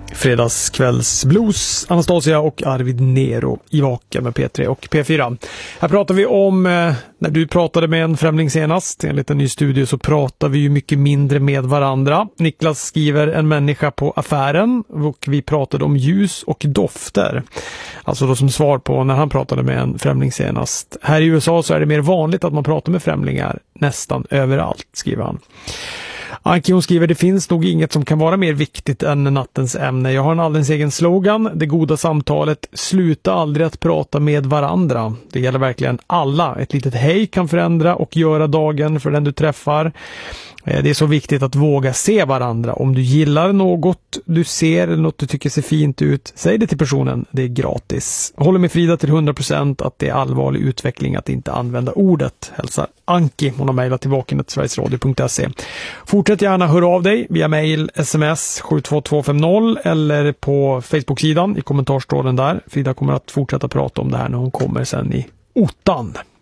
Fredagskvällsblues, Anastasia och Arvid Nero i Vaken med P3 och P4. Här pratar vi om, när du pratade med en främling senast, enligt en ny studie så pratar vi ju mycket mindre med varandra. Niklas skriver en människa på affären och vi pratade om ljus och dofter. Alltså då som svar på när han pratade med en främling senast. Här i USA så är det mer vanligt att man pratar med främlingar nästan överallt, skriver han. Anki hon skriver, det finns nog inget som kan vara mer viktigt än nattens ämne. Jag har en alldeles egen slogan, det goda samtalet, sluta aldrig att prata med varandra. Det gäller verkligen alla. Ett litet hej kan förändra och göra dagen för den du träffar. Det är så viktigt att våga se varandra. Om du gillar något du ser eller något du tycker ser fint ut, säg det till personen. Det är gratis. Håller med Frida till 100% att det är allvarlig utveckling att inte använda ordet. Hälsar Anki. Hon har mejlat till vaken@sverigesradio.se. Fortsätt gärna höra av dig via mejl, sms 72250 eller på Facebook-sidan i kommentarstrålen där. Frida kommer att fortsätta prata om det här när hon kommer sen i ottan.